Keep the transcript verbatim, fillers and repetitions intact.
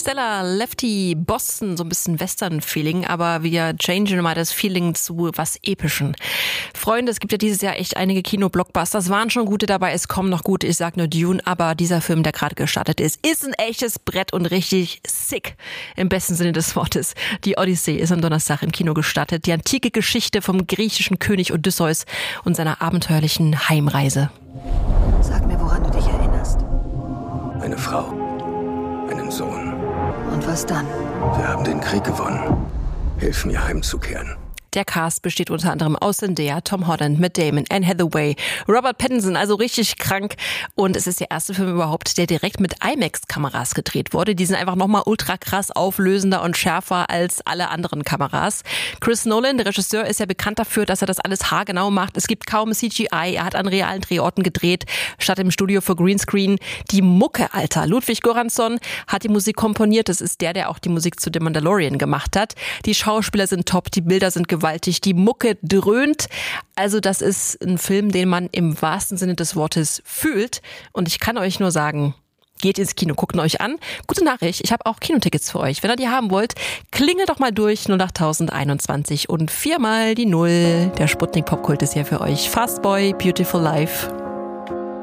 Interstellar, Lefty, Boston, so ein bisschen Western-Feeling, aber wir changen mal das Feeling zu was Epischen. Freunde, es gibt ja dieses Jahr echt einige Kino-Blockbuster. Es waren schon gute dabei, es kommen noch gute, ich sag nur Dune, aber dieser Film, der gerade gestartet ist, ist ein echtes Brett und richtig sick, im besten Sinne des Wortes. Die Odyssee ist am Donnerstag im Kino gestartet. Die antike Geschichte vom griechischen König Odysseus und seiner abenteuerlichen Heimreise. Sag mir, woran du dich erinnerst. Eine Frau, einen Sohn. Und was dann? Wir haben den Krieg gewonnen. Hilf mir heimzukehren. Der Cast besteht unter anderem aus Zendaya, Tom Holland, Matt Damon, Anne Hathaway, Robert Pattinson, also richtig krank. Und es ist der erste Film überhaupt, der direkt mit IMAX-Kameras gedreht wurde. Die sind einfach nochmal ultra krass auflösender und schärfer als alle anderen Kameras. Chris Nolan, der Regisseur, ist ja bekannt dafür, dass er das alles haargenau macht. Es gibt kaum C G I. Er hat an realen Drehorten gedreht, statt im Studio für Greenscreen. Die Mucke, Alter. Ludwig Göransson hat die Musik komponiert. Das ist der, der auch die Musik zu The Mandalorian gemacht hat. Die Schauspieler sind top, die Bilder sind gewaltig. Die Mucke dröhnt. Also das ist ein Film, den man im wahrsten Sinne des Wortes fühlt. Und ich kann euch nur sagen, geht ins Kino, guckt ihn euch an. Gute Nachricht, ich habe auch Kinotickets für euch. Wenn ihr die haben wollt, klingelt doch mal durch null acht einundzwanzig und viermal die Null. Der Sputnik Popkult ist hier für euch. Fastboy, Beautiful Life.